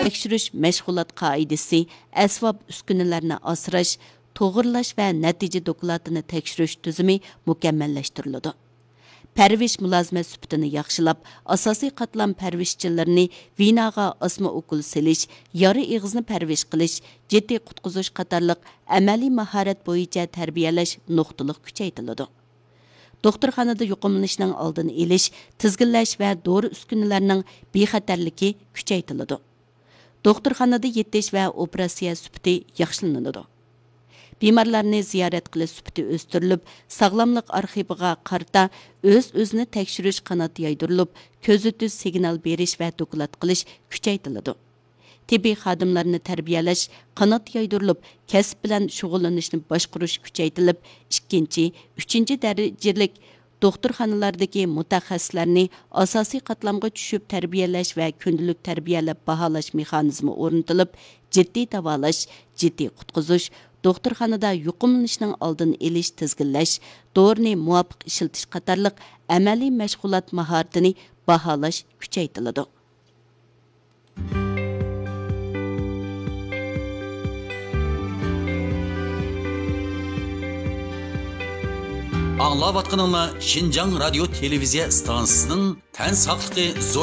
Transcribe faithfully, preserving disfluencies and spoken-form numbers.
tekshirish mashg'ulot qoidasi, asbob uskunalarni asrash, to'g'irlash va natija dokladini tekshirish tizimi mukammallashtiriladi. Pərviş mülazimət sübtini yaxşılab, asosiy qatlam pərvişçilərini vinaga asma okul selish, yarı ig'izni pərviş qilish, ciddi qutquzuş qatarlıq əməli maharat boyunca tərbiyələş nuqtaliq kuchaytiriladi. Doktorxanada yuqumlanishning oldini olish, tizginlash va dori uskunalarning bexatarligi kuchaytiriladi. Doktorxanada yetish va operatsiya sübti yaxshilanadi. Bemorlarni ziyorat qilish sübti o'stirilib, sog'lomlik arxiviga qarta o'z-o'zini tekshirish qanoti yaydirilib, ko'zitish signal berish va doklad qilish kuchaytiriladi. Tibbiy xodimlarni tarbiyalash qanot yaydirilib, kasb bilan shug'ullanishni boshqarish kuchaytirilib, ikkinchi, uchinchi darajalik doktorxonalardagi mutaxassislarni asosiy qatlamga tushib tarbiyalash va kundalik tarbiyalab baholash mexanizmi o'rnatilib, jiddiy davolash, jiddiy qutqizish, doktorxonada yuqumlanishning oldini olish, tizginlash, dorini muvofiq ishiltish qatorliq amaliy mashg'ulot mahoratini baholash kuchaytiriladi. Аңлап атқаныңла Шинжаң радио телевизия станциясының тән сақлықы